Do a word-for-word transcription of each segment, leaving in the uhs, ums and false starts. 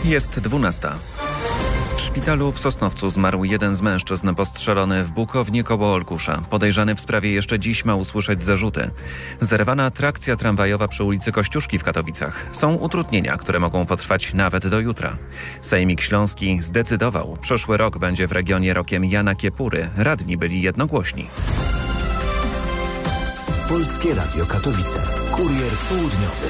Jest dwunasta. W szpitalu w Sosnowcu zmarł jeden z mężczyzn postrzelony w Bukownie koło Olkusza. Podejrzany w sprawie jeszcze dziś ma usłyszeć zarzuty. Zerwana trakcja tramwajowa przy ulicy Kościuszki w Katowicach. Są utrudnienia, które mogą potrwać nawet do jutra. Sejmik Śląski zdecydował. Przyszły rok będzie w regionie rokiem Jana Kiepury. Radni byli jednogłośni. Polskie Radio Katowice. Kurier południowy.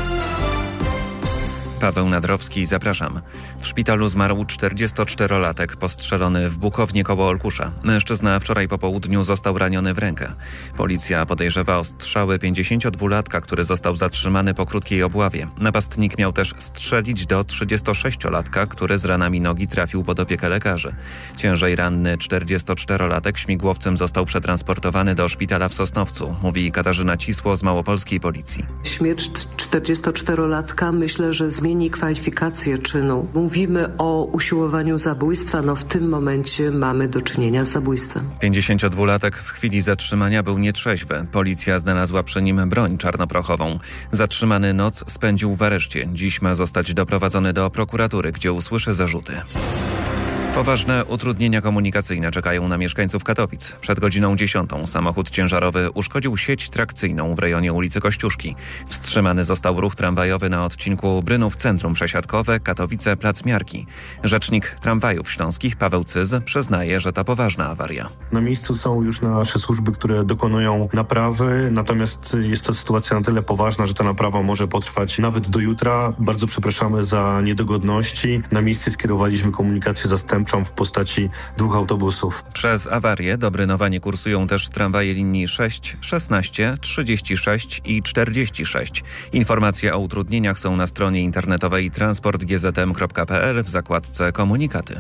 Paweł Nadrowski, zapraszam. W szpitalu zmarł czterdziestoczterolatek postrzelony w Bukownie koło Olkusza. Mężczyzna wczoraj po południu został raniony w rękę. Policja podejrzewa o strzały pięćdziesięciodwulatka, który został zatrzymany po krótkiej obławie. Napastnik miał też strzelić do trzydziestosześciolatka, który z ranami nogi trafił pod opiekę lekarzy. Ciężej ranny czterdziestoczterolatek śmigłowcem został przetransportowany do szpitala w Sosnowcu, mówi Katarzyna Cisło z małopolskiej policji. Śmierć czterdziestoczterolatka myślę, że zmieni kwalifikację czynu. Mówimy o usiłowaniu zabójstwa, no w tym momencie mamy do czynienia z zabójstwem. pięćdziesięciodwulatek w chwili zatrzymania był nietrzeźwy. Policja znalazła przy nim broń czarnoprochową. Zatrzymany noc spędził w areszcie. Dziś ma zostać doprowadzony do prokuratury, gdzie usłyszy zarzuty. Poważne utrudnienia komunikacyjne czekają na mieszkańców Katowic. Przed godziną dziesiątą samochód ciężarowy uszkodził sieć trakcyjną w rejonie ulicy Kościuszki. Wstrzymany został ruch tramwajowy na odcinku Brynów Centrum Przesiadkowe, Katowice Plac Miarki. Rzecznik Tramwajów Śląskich Paweł Cyz przyznaje, że to poważna awaria. Na miejscu są już nasze służby, które dokonują naprawy, natomiast jest to sytuacja na tyle poważna, że ta naprawa może potrwać nawet do jutra. Bardzo przepraszamy za niedogodności. Na miejsce skierowaliśmy komunikację zastępczą w postaci dwóch autobusów. Przez awarię do Brynowa nie kursują też tramwaje linii sześć, szesnaście, trzydzieści sześć i czterdzieści sześć. Informacje o utrudnieniach są na stronie internetowej transport g z m kropka p l w zakładce Komunikaty.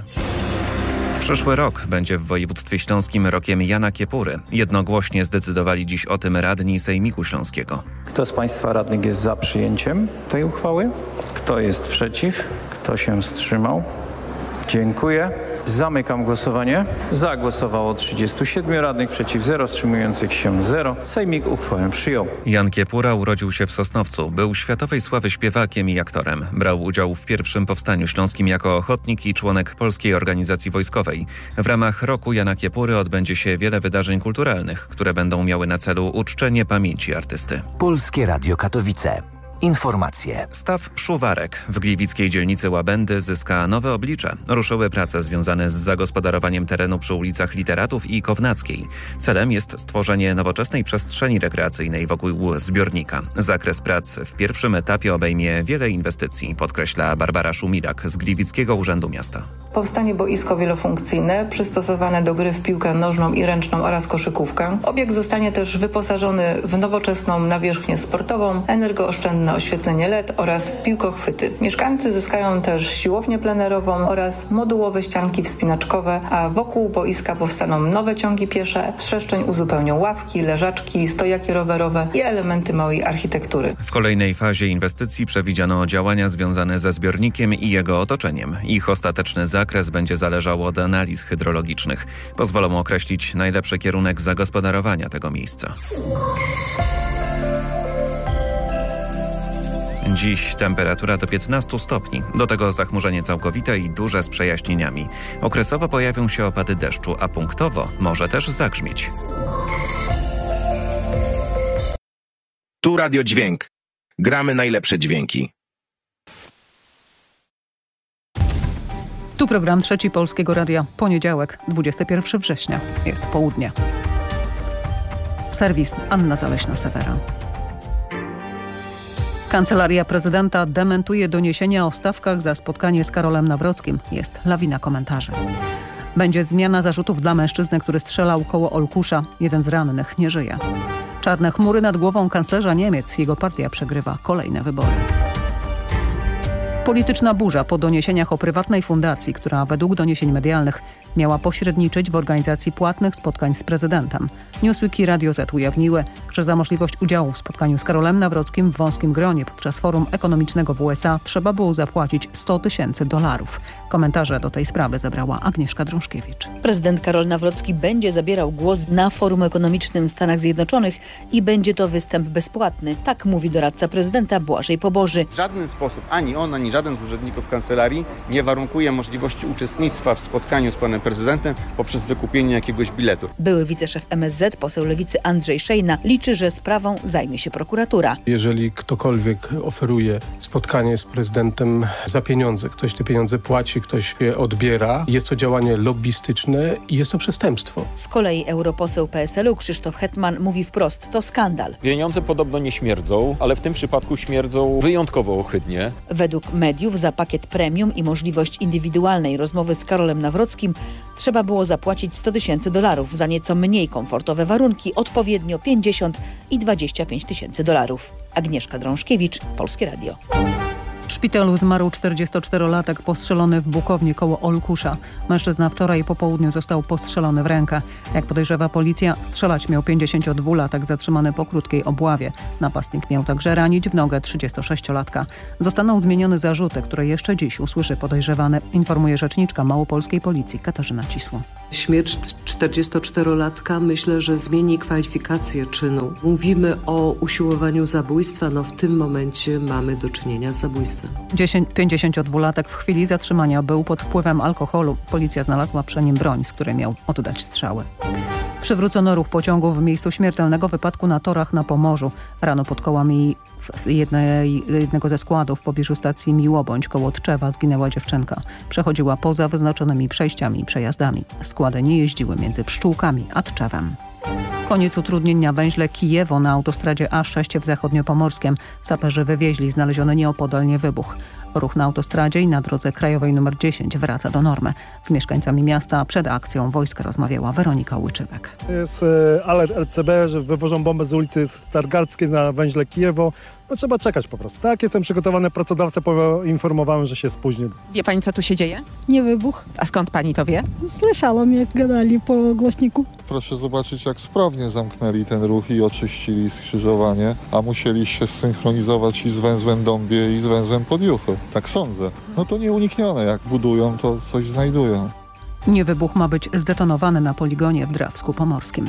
Przyszły rok będzie w województwie śląskim rokiem Jana Kiepury. Jednogłośnie zdecydowali dziś o tym radni Sejmiku Śląskiego. Kto z Państwa radnych jest za przyjęciem tej uchwały? Kto jest przeciw? Kto się wstrzymał? Dziękuję. Zamykam głosowanie. Za głosowało trzydziestu siedmiu radnych, przeciw zero, wstrzymujących się zero. Sejmik uchwałę przyjął. Jan Kiepura urodził się w Sosnowcu. Był światowej sławy śpiewakiem i aktorem. Brał udział w pierwszym powstaniu śląskim jako ochotnik i członek Polskiej Organizacji Wojskowej. W ramach roku Jana Kiepury odbędzie się wiele wydarzeń kulturalnych, które będą miały na celu uczczenie pamięci artysty. Polskie Radio Katowice. Informacje. Staw Szuwarek w gliwickiej dzielnicy Łabędy zyska nowe oblicze. Ruszyły prace związane z zagospodarowaniem terenu przy ulicach Literatów i Kownackiej. Celem jest stworzenie nowoczesnej przestrzeni rekreacyjnej wokół zbiornika. Zakres prac w pierwszym etapie obejmie wiele inwestycji, podkreśla Barbara Szumilak z Gliwickiego Urzędu Miasta. Powstanie boisko wielofunkcyjne, przystosowane do gry w piłkę nożną i ręczną oraz koszykówkę. Obiekt zostanie też wyposażony w nowoczesną nawierzchnię sportową, energooszczędne oświetlenie L E D oraz piłkochwyty. Mieszkańcy zyskają też siłownię plenerową oraz modułowe ścianki wspinaczkowe, a wokół boiska powstaną nowe ciągi piesze. Przestrzeń uzupełnią ławki, leżaczki, stojaki rowerowe i elementy małej architektury. W kolejnej fazie inwestycji przewidziano działania związane ze zbiornikiem i jego otoczeniem. Ich ostateczny zakres będzie zależał od analiz hydrologicznych. Pozwolą określić najlepszy kierunek zagospodarowania tego miejsca. Dziś temperatura do piętnastu stopni. Do tego zachmurzenie całkowite i duże z przejaśnieniami. Okresowo pojawią się opady deszczu, a punktowo może też zagrzmieć. Tu Radio Dźwięk. Gramy najlepsze dźwięki. Tu program Trzeci Polskiego Radia. Poniedziałek, dwudziestego pierwszego września. Jest południe. Serwis Anna Zaleśna-Sewera. Kancelaria prezydenta dementuje doniesienia o stawkach za spotkanie z Karolem Nawrockim. Jest lawina komentarzy. Będzie zmiana zarzutów dla mężczyzny, który strzelał koło Olkusza. Jeden z rannych nie żyje. Czarne chmury nad głową kanclerza Niemiec. Jego partia przegrywa kolejne wybory. Polityczna burza po doniesieniach o prywatnej fundacji, która według doniesień medialnych miała pośredniczyć w organizacji płatnych spotkań z prezydentem. Newsweek i Radio Z ujawniły, że za możliwość udziału w spotkaniu z Karolem Nawrockim w wąskim gronie podczas forum ekonomicznego w U S A trzeba było zapłacić sto tysięcy dolarów. Komentarze do tej sprawy zebrała Agnieszka Drążkiewicz. Prezydent Karol Nawrocki będzie zabierał głos na forum ekonomicznym w Stanach Zjednoczonych i będzie to występ bezpłatny. Tak mówi doradca prezydenta Błażej Poboży. W żaden sposób ani on, ani żaden z urzędników kancelarii nie warunkuje możliwości uczestnictwa w spotkaniu z panem prezydentem poprzez wykupienie jakiegoś biletu. Były wiceszef M S Z, poseł Lewicy Andrzej Szejna liczy, że sprawą zajmie się prokuratura. Jeżeli ktokolwiek oferuje spotkanie z prezydentem za pieniądze, ktoś te pieniądze płaci, ktoś je odbiera, jest to działanie lobbystyczne i jest to przestępstwo. Z kolei europoseł P S L u Krzysztof Hetman mówi wprost, to skandal. Pieniądze podobno nie śmierdzą, ale w tym przypadku śmierdzą wyjątkowo ohydnie. Według mediów za pakiet premium i możliwość indywidualnej rozmowy z Karolem Nawrockim trzeba było zapłacić sto tysięcy dolarów, za nieco mniej komfortowe warunki odpowiednio pięćdziesiąt i dwadzieścia pięć tysięcy dolarów. Agnieszka Drążkiewicz, Polskie Radio. W szpitalu zmarł czterdziestoczterolatek postrzelony w Bukowni koło Olkusza. Mężczyzna wczoraj po południu został postrzelony w rękę. Jak podejrzewa policja, strzelać miał pięćdziesięciodwulatek zatrzymany po krótkiej obławie. Napastnik miał także ranić w nogę trzydziestosześciolatka. Zostaną zmienione zarzuty, które jeszcze dziś usłyszy podejrzewany, informuje rzeczniczka małopolskiej policji Katarzyna Cisło. Śmierć czterdziestoczterolatka myślę, że zmieni kwalifikację czynu. Mówimy o usiłowaniu zabójstwa, no w tym momencie mamy do czynienia z zabójstwem. pięćdziesięciodwulatek w chwili zatrzymania był pod wpływem alkoholu. Policja znalazła przy nim broń, z której miał oddać strzały. Przywrócono ruch pociągów w miejscu śmiertelnego wypadku na torach na Pomorzu. Rano pod kołami jednej, jednego ze składów w pobliżu stacji Miłobądź koło Tczewa zginęła dziewczynka. Przechodziła poza wyznaczonymi przejściami i przejazdami. Składy nie jeździły między Pszczółkami a Tczewem. Koniec utrudnień na węźle Kijewo na autostradzie A sześć w zachodniopomorskiem. Saperzy wywieźli znaleziony nieopodal niewybuch. Ruch na autostradzie i na drodze krajowej nr dziesięć wraca do normy. Z mieszkańcami miasta przed akcją wojska rozmawiała Weronika Łyczywek. Jest alert R C B, że wywożą bombę z ulicy Stargardzkiej na węźle Kijewo. No trzeba czekać po prostu. Tak, jestem przygotowany, pracodawcę poinformowałem, że się spóźni. Wie pani, co tu się dzieje? Nie wybuch. A skąd pani to wie? Słyszałam, jak gadali po głośniku. Proszę zobaczyć, jak sprawnie zamknęli ten ruch i oczyścili skrzyżowanie, a musieli się zsynchronizować i z węzłem Dąbie, i z węzłem Podjuchy. Tak sądzę. No to nieuniknione. Jak budują, to coś znajdują. Niewybuch ma być zdetonowany na poligonie w Drawsku Pomorskim.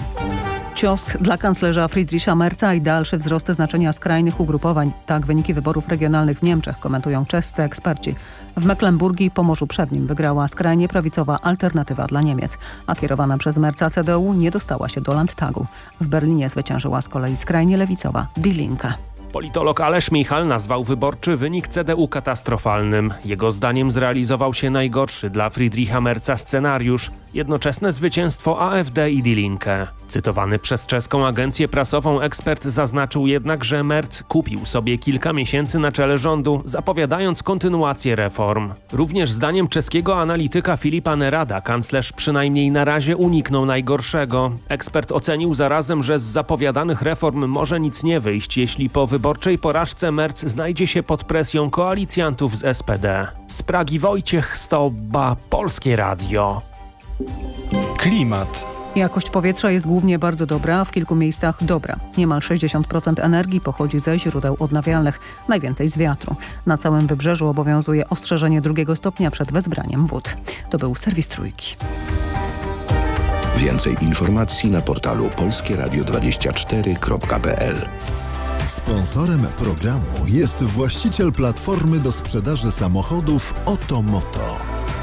Cios dla kanclerza Friedricha Merza i dalszy wzrost znaczenia skrajnych ugrupowań. Tak wyniki wyborów regionalnych w Niemczech komentują czescy eksperci. W Mecklenburgii i Pomorzu Przednim wygrała skrajnie prawicowa Alternatywa dla Niemiec, a kierowana przez Merza C D U nie dostała się do Landtagu. W Berlinie zwyciężyła z kolei skrajnie lewicowa Die Linke. Politolog Aleš Michal nazwał wyborczy wynik C D U katastrofalnym. Jego zdaniem zrealizował się najgorszy dla Friedricha Merza scenariusz. Jednoczesne zwycięstwo A F D i Die Linke. Cytowany przez czeską agencję prasową ekspert zaznaczył jednak, że Merz kupił sobie kilka miesięcy na czele rządu, zapowiadając kontynuację reform. Również zdaniem czeskiego analityka Filipa Nerada kanclerz przynajmniej na razie uniknął najgorszego. Ekspert ocenił zarazem, że z zapowiadanych reform może nic nie wyjść, jeśli po wyborczej porażce Merz znajdzie się pod presją koalicjantów z S P D. Z Pragi Wojciech Stoba, Polskie Radio. Klimat. Jakość powietrza jest głównie bardzo dobra, a w kilku miejscach dobra. Niemal sześćdziesiąt procent energii pochodzi ze źródeł odnawialnych, najwięcej z wiatru. Na całym wybrzeżu obowiązuje ostrzeżenie drugiego stopnia przed wezbraniem wód. To był serwis Trójki. Więcej informacji na portalu polskie radio dwadzieścia cztery kropka p l. Sponsorem programu jest właściciel platformy do sprzedaży samochodów Otomoto.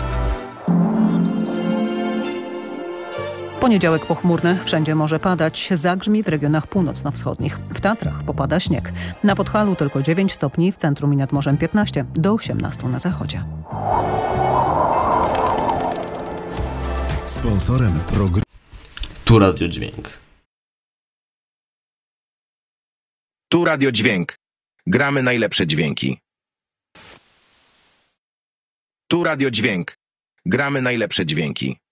Poniedziałek pochmurny, wszędzie może padać, zagrzmi w regionach północno-wschodnich. W Tatrach popada śnieg. Na Podhalu tylko dziewięć stopni, w centrum i nad morzem piętnaście, do osiemnastu na zachodzie. Sponsorem programu Tu Radio Dźwięk. Tu Radio Dźwięk. Gramy najlepsze dźwięki. Tu Radio Dźwięk. Gramy najlepsze dźwięki.